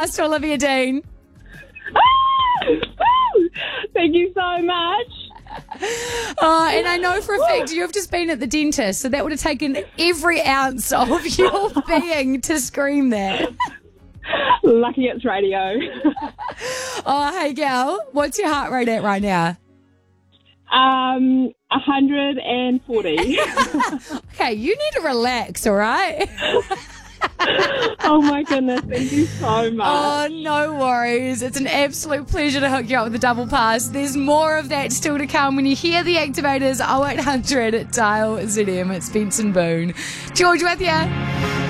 pass to Olivia Dean. Thank you so much. And I know for a fact you have just been at the dentist, so that would have taken every ounce of your being to scream that. Lucky it's radio. Hey, gal, what's your heart rate at right now? 140. Okay, you need to relax, all right? Oh my goodness, thank you so much. Oh, no worries. It's an absolute pleasure to hook you up with the double pass. There's more of that still to come when you hear the activators 0800 dial ZM. It's Benson Boone. George with you.